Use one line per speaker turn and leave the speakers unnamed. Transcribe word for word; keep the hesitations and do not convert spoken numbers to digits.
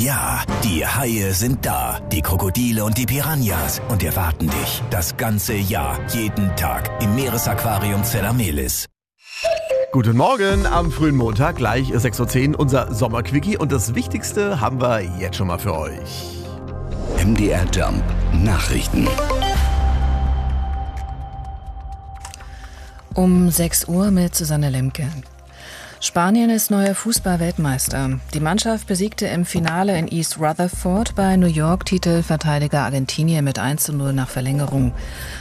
Ja, die Haie sind da, die Krokodile und die Piranhas und erwarten dich das ganze Jahr, jeden Tag im Meeresaquarium Zellamelis.
Guten Morgen am frühen Montag, gleich sechs Uhr zehn, unser Sommerquickie und das Wichtigste haben wir jetzt schon mal für euch.
M D R Jump Nachrichten.
Um sechs Uhr mit Susanne Lemke. Spanien ist neuer Fußball-Weltmeister. Die Mannschaft besiegte im Finale in East Rutherford bei New York Titelverteidiger Argentinien mit eins zu null nach Verlängerung.